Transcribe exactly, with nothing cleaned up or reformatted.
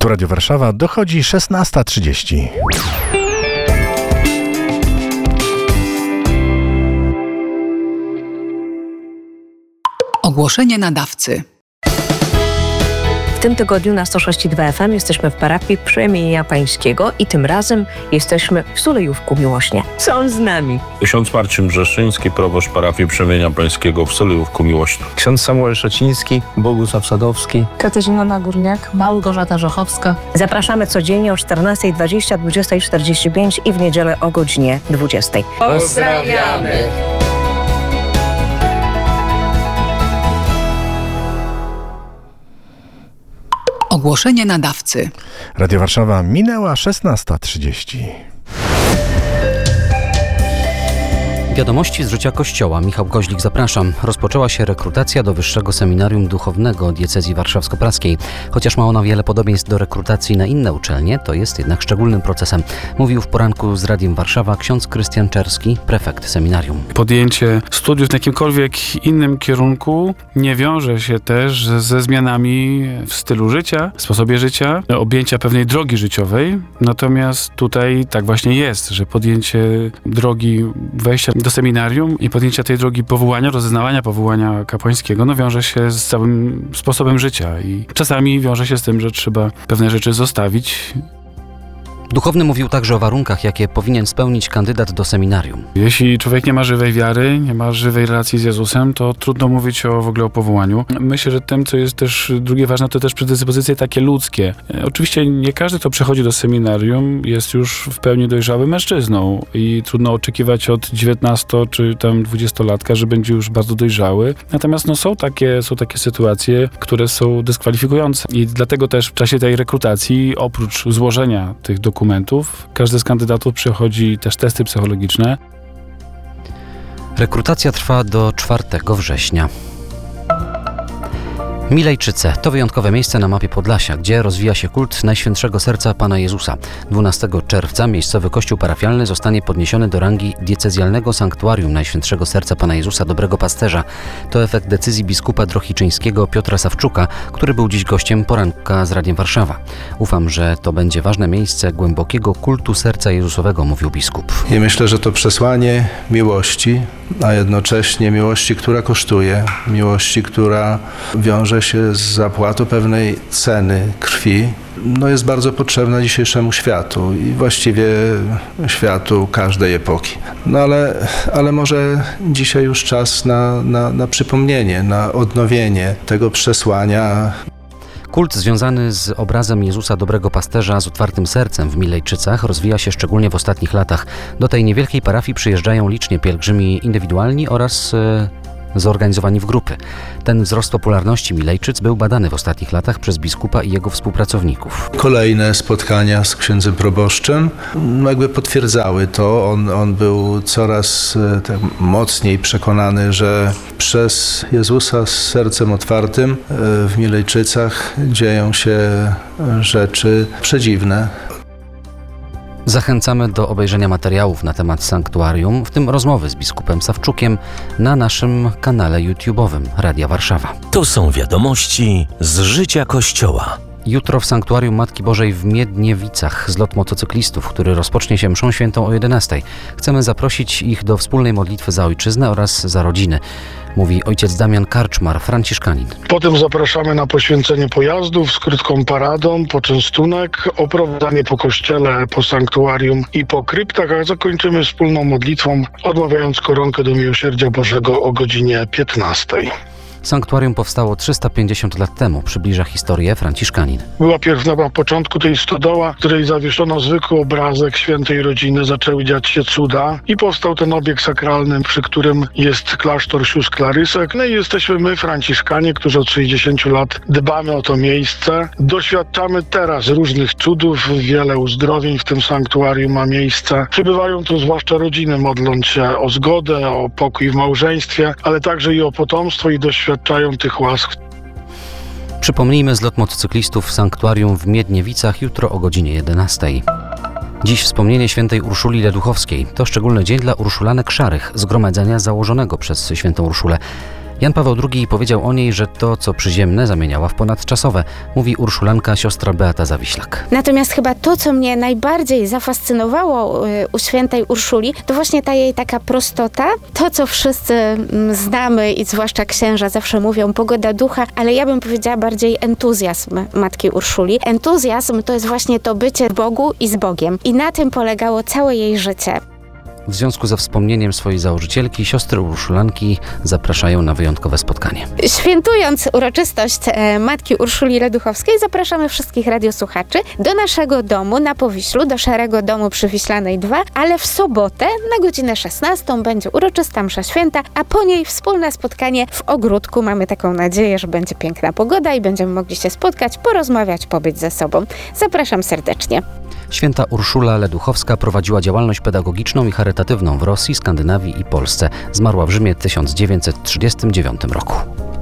Tu Radio Warszawa, dochodzi szesnasta trzydzieści. Ogłoszenie nadawcy. W tym tygodniu na sto sześć i dwa F M jesteśmy w parafii Przemienia Pańskiego i tym razem jesteśmy w Sulejówku Miłośnie. Są z nami Ksiądz Marcin Brzeszczyński, proboszcz parafii Przemienia Pańskiego w Sulejówku Miłośnie. Ksiądz Samuel Szociński, Bogusław Sadowski, Katarzyna Nagórniak, Małgorzata Żochowska. Zapraszamy codziennie o czternastej dwadzieścia, dwudziestej czterdzieści pięć i w niedzielę o godzinie dwudziestej. Pozdrawiamy! Ogłoszenie nadawcy. Radio Warszawa, minęła szesnasta trzydzieści. Wiadomości z życia Kościoła. Michał Koźlik, zapraszam. Rozpoczęła się rekrutacja do Wyższego Seminarium Duchownego Diecezji Warszawsko-Praskiej. Chociaż ma ona wiele podobieństw do rekrutacji na inne uczelnie, to jest jednak szczególnym procesem. Mówił w poranku z Radiem Warszawa ksiądz Krystian Czerski, prefekt seminarium. Podjęcie studiów w jakimkolwiek innym kierunku nie wiąże się też ze zmianami w stylu życia, w sposobie życia, objęcia pewnej drogi życiowej. Natomiast tutaj tak właśnie jest, że podjęcie drogi wejścia do seminarium i podjęcia tej drogi powołania, rozeznawania powołania kapłańskiego, no wiąże się z całym sposobem życia i czasami wiąże się z tym, że trzeba pewne rzeczy zostawić. Duchowny mówił także o warunkach, jakie powinien spełnić kandydat do seminarium. Jeśli człowiek nie ma żywej wiary, nie ma żywej relacji z Jezusem, to trudno mówić o, w ogóle o powołaniu. Myślę, że tym, co jest też drugie ważne, to też predyspozycje takie ludzkie. Oczywiście nie każdy, kto przychodzi do seminarium, jest już w pełni dojrzałym mężczyzną i trudno oczekiwać od dziewiętnasto czy tam dwudziestolatka, że będzie już bardzo dojrzały. Natomiast no, są takie, są takie sytuacje, które są dyskwalifikujące i dlatego też w czasie tej rekrutacji, oprócz złożenia tych dokumentów, każdy z kandydatów przechodzi też testy psychologiczne. Rekrutacja trwa do czwartego września. Milejczyce to wyjątkowe miejsce na mapie Podlasia, gdzie rozwija się kult Najświętszego Serca Pana Jezusa. dwunastego czerwca miejscowy kościół parafialny zostanie podniesiony do rangi diecezjalnego sanktuarium Najświętszego Serca Pana Jezusa Dobrego Pasterza. To efekt decyzji biskupa drohiczyńskiego Piotra Sawczuka, który był dziś gościem poranka z Radiem Warszawa. Ufam, że to będzie ważne miejsce głębokiego kultu Serca Jezusowego, mówił biskup. I myślę, że to przesłanie miłości, a jednocześnie miłości, która kosztuje, miłości, która wiąże się z zapłatą pewnej ceny krwi, no jest bardzo potrzebna dzisiejszemu światu i właściwie światu każdej epoki. No ale, ale może dzisiaj już czas na, na, na przypomnienie, na odnowienie tego przesłania. Kult związany z obrazem Jezusa Dobrego Pasterza z otwartym sercem w Milejczycach rozwija się szczególnie w ostatnich latach. Do tej niewielkiej parafii przyjeżdżają licznie pielgrzymi indywidualni oraz e, zorganizowani w grupy. Ten wzrost popularności Milejczyc był badany w ostatnich latach przez biskupa i jego współpracowników. Kolejne spotkania z księdzem proboszczem no jakby potwierdzały to. On, on był coraz tak mocniej przekonany, że przez Jezusa z sercem otwartym w Milejczycach dzieją się rzeczy przedziwne. Zachęcamy do obejrzenia materiałów na temat sanktuarium, w tym rozmowy z biskupem Sawczukiem na naszym kanale YouTube'owym Radia Warszawa. To są wiadomości z życia Kościoła. Jutro w Sanktuarium Matki Bożej w Miedniewicach zlot motocyklistów, który rozpocznie się mszą świętą o jedenastej. Chcemy zaprosić ich do wspólnej modlitwy za ojczyznę oraz za rodziny, mówi ojciec Damian Karczmar, franciszkanin. Potem zapraszamy na poświęcenie pojazdów z krótką paradą, poczęstunek, oprowadzanie po kościele, po sanktuarium i po kryptach, a zakończymy wspólną modlitwą, odmawiając koronkę do Miłosierdzia Bożego o godzinie piętnastej. Sanktuarium powstało trzysta pięćdziesiąt lat temu, przybliża historię franciszkanin. Była pierw na początku tej stodoła, w której zawieszono zwykły obrazek świętej rodziny, zaczęły dziać się cuda i powstał ten obiekt sakralny, przy którym jest klasztor sióstr Klarysek. No i jesteśmy my, franciszkanie, którzy od sześćdziesięciu lat dbamy o to miejsce. Doświadczamy teraz różnych cudów, wiele uzdrowień w tym sanktuarium ma miejsce. Przybywają tu zwłaszcza rodziny, modląc się o zgodę, o pokój w małżeństwie, ale także i o potomstwo i doświadczenie doświadczają tych łask. Przypomnijmy zlot motocyklistów w sanktuarium w Miedniewicach jutro o godzinie jedenastej. Dziś wspomnienie świętej Urszuli Leduchowskiej. To szczególny dzień dla Urszulanek Szarych, zgromadzenia założonego przez świętą Urszulę. Jan Paweł drugi powiedział o niej, że to, co przyziemne, zamieniała w ponadczasowe, mówi urszulanka siostra Beata Zawiślak. Natomiast chyba to, co mnie najbardziej zafascynowało u świętej Urszuli, to właśnie ta jej taka prostota, to, co wszyscy znamy i zwłaszcza księża zawsze mówią, pogoda ducha, ale ja bym powiedziała bardziej entuzjazm matki Urszuli. Entuzjazm to jest właśnie to bycie w Bogu i z Bogiem. I na tym polegało całe jej życie. W związku ze wspomnieniem swojej założycielki, siostry urszulanki zapraszają na wyjątkowe spotkanie. Świętując uroczystość e, matki Urszuli Leduchowskiej, zapraszamy wszystkich radiosłuchaczy do naszego domu na Powiślu, do Szarego Domu przy Wiślanej dwa, ale w sobotę na godzinę szesnastą będzie uroczysta msza święta, a po niej wspólne spotkanie w ogródku. Mamy taką nadzieję, że będzie piękna pogoda i będziemy mogli się spotkać, porozmawiać, pobyć ze sobą. Zapraszam serdecznie. Święta Urszula Leduchowska prowadziła działalność pedagogiczną i charytatywną w Rosji, Skandynawii i Polsce. Zmarła w Rzymie w tysiąc dziewięćset trzydziestym dziewiątym roku.